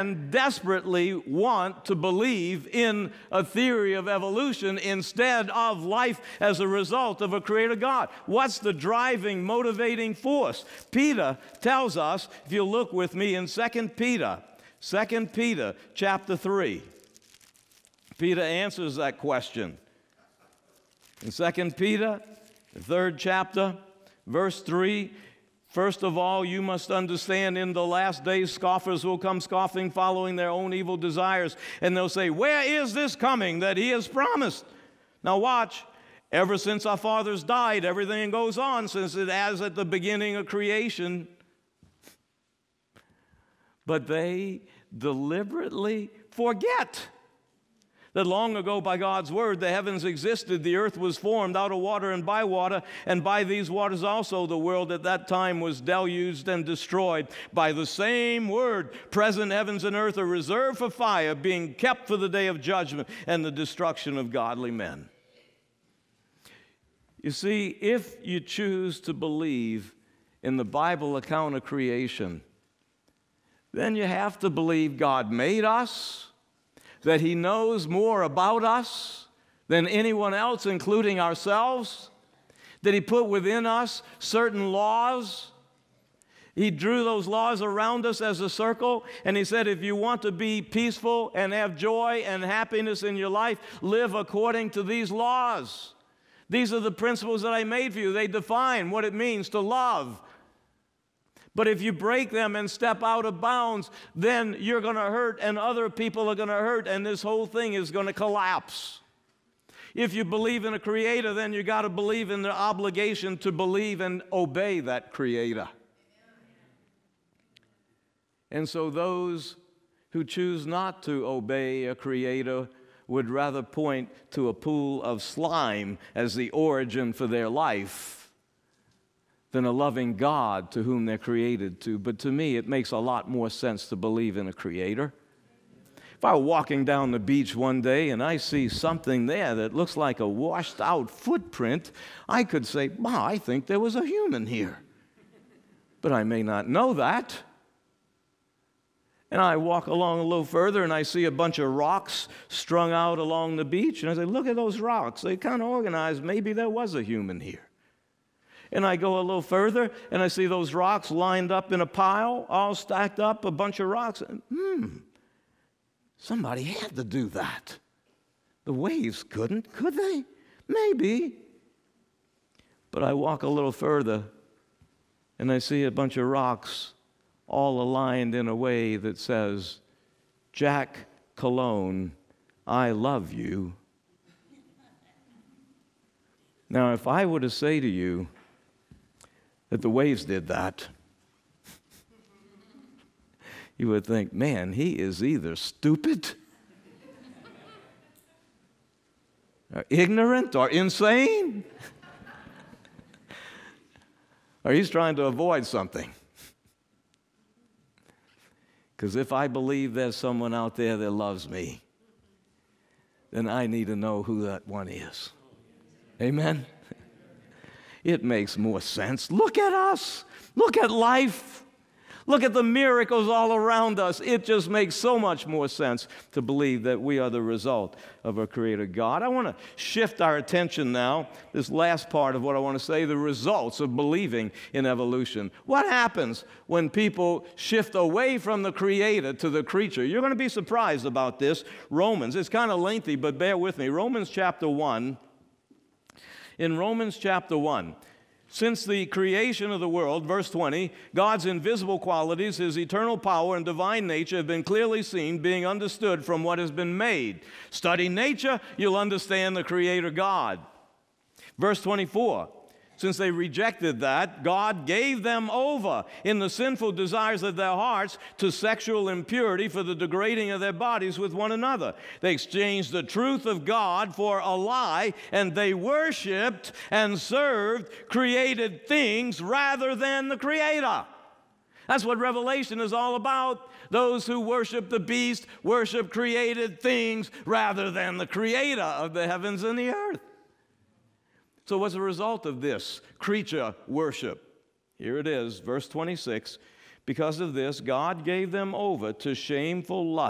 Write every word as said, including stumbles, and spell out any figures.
men desperately want to believe in a theory of evolution instead of life as a result of a creator God. What's the driving, motivating force? Peter tells us, if you look with me in Second Peter, Second Peter chapter three. Peter answers that question. In Second Peter, the third chapter, verse three, first of all, you must understand in the last days scoffers will come scoffing, following their own evil desires, and they'll say, where is this coming that he has promised? Now watch. Ever since our fathers died, everything goes on since it as at the beginning of creation. But they deliberately forget that long ago by God's word the heavens existed, the earth was formed out of water and by water, and by these waters also the world at that time was deluged and destroyed. By the same word, present heavens and earth are reserved for fire, being kept for the day of judgment and the destruction of godly men. You see, if you choose to believe in the Bible account of creation, then you have to believe God made us, that he knows more about us than anyone else, including ourselves, that he put within us certain laws. He drew those laws around us as a circle, and he said, if you want to be peaceful and have joy and happiness in your life, live according to these laws. These are the principles that I made for you. They define what it means to love. But if you break them and step out of bounds, then you're going to hurt and other people are going to hurt, and this whole thing is going to collapse. If you believe in a creator, then you got to believe in the obligation to believe and obey that creator. And so those who choose not to obey a creator would rather point to a pool of slime as the origin for their life than a loving God to whom they're created to. But to me, it makes a lot more sense to believe in a creator. If I were walking down the beach one day and I see something there that looks like a washed out footprint, I could say, wow, I think there was a human here. But I may not know that. And I walk along a little further and I see a bunch of rocks strung out along the beach, and I say, look at those rocks. They kind of organized. Maybe there was a human here. And I go a little further, and I see those rocks lined up in a pile, all stacked up, a bunch of rocks. And, hmm, somebody had to do that. The waves couldn't, could they? Maybe. But I walk a little further, and I see a bunch of rocks all aligned in a way that says, Jack Cologne, I love you. Now, if I were to say to you, that the waves did that, you would think, man, he is either stupid, or ignorant, or insane, or he's trying to avoid something. Because if I believe there's someone out there that loves me, then I need to know who that one is. Amen? It makes more sense. Look at us. Look at life. Look at the miracles all around us. It just makes so much more sense to believe that we are the result of a creator God. I want to shift our attention now, this last part of what I want to say, the results of believing in evolution. What happens when people shift away from the creator to the creature? You're going to be surprised about this. Romans, it's kind of lengthy, but bear with me. Romans chapter one. In Romans chapter one, since the creation of the world, verse twenty, God's invisible qualities, his eternal power and divine nature have been clearly seen, being understood from what has been made. Study nature, you'll understand the creator God. Verse twenty-four, since they rejected that, God gave them over in the sinful desires of their hearts to sexual impurity for the degrading of their bodies with one another. They exchanged the truth of God for a lie, and they worshiped and served created things rather than the Creator. That's what Revelation is all about. Those who worship the beast worship created things rather than the Creator of the heavens and the earth. So what's the result of this creature worship? Here it is, verse twenty-six. Because of this, God gave them over to shameful lust.